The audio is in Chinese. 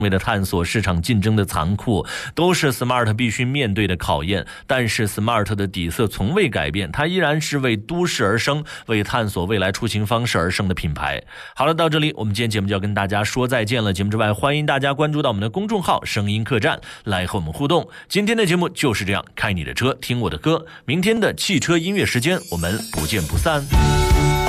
为了探索市场竞争的残酷，都是 Smart 必须面对的考验。但是 Smart 的底色从未改变，它依然是为都市而生，为探索未来出行方式而生的品牌。好了，到这里我们今天节目就要跟大家说再见了。节目之外，欢迎大家关注到我们的公众号声音客栈来和我们互动。今天的节目就是这样，开你的车听我的歌，明天的汽车音乐时间我们不见不散。